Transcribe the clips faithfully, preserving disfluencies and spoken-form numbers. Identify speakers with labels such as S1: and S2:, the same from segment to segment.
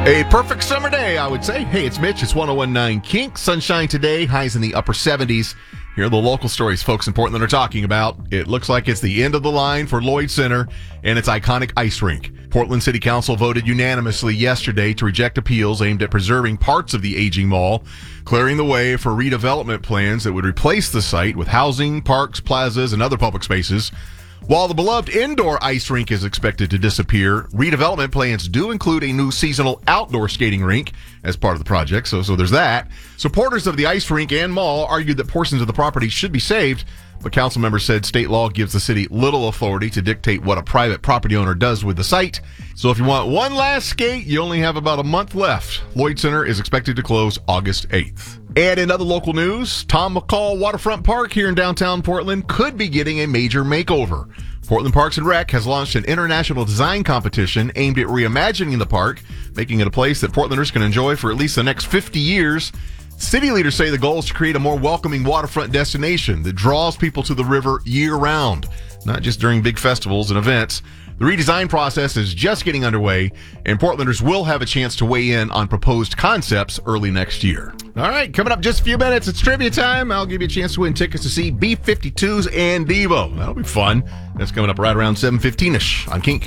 S1: A perfect summer day, I would say. Hey, it's Mitch. It's one oh one point nine Kink. Sunshine today. Highs in the upper seventies. Here are the local stories folks in Portland are talking about. It looks like it's the end of the line for Lloyd Center and its iconic ice rink. Portland City Council voted unanimously yesterday to reject appeals aimed at preserving parts of the aging mall, clearing the way for redevelopment plans that would replace the site with housing, parks, plazas, and other public spaces. While the beloved indoor ice rink is expected to disappear, redevelopment plans do include a new seasonal outdoor skating rink as part of the project, so so there's that. Supporters of the ice rink and mall argued that portions of the property should be saved, but council members said state law gives the city little authority to dictate what a private property owner does with the site. So if you want one last skate, you only have about a month left. Lloyd Center is expected to close August eighth. And in other local news, Tom McCall Waterfront Park here in downtown Portland could be getting a major makeover. Portland Parks and Rec has launched an international design competition aimed at reimagining the park, making it a place that Portlanders can enjoy for at least the next fifty years. City leaders say the goal is to create a more welcoming waterfront destination that draws people to the river year-round, not just during big festivals and events. The redesign process is just getting underway, and Portlanders will have a chance to weigh in on proposed concepts early next year. All right, coming up just a few minutes, it's trivia time. I'll give you a chance to win tickets to see B fifty-twos and Devo. That'll be fun. That's coming up right around seven fifteen-ish on Kink.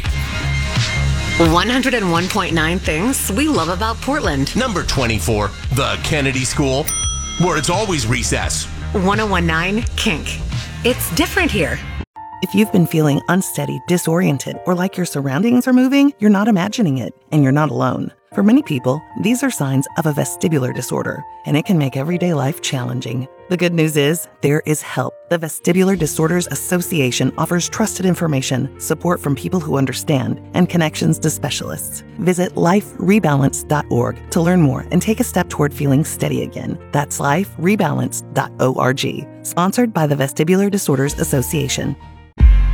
S2: one oh one point nine things we love about Portland.
S3: Number twenty-four, the Kennedy School, where it's always recess.
S2: one oh one point nine Kink. It's different here.
S4: If you've been feeling unsteady, disoriented, or like your surroundings are moving, you're not imagining it, and you're not alone. For many people, these are signs of a vestibular disorder, and it can make everyday life challenging. The good news is, there is help. The Vestibular Disorders Association offers trusted information, support from people who understand, and connections to specialists. Visit life rebalance dot org to learn more and take a step toward feeling steady again. That's life rebalance dot org. Sponsored by the Vestibular Disorders Association.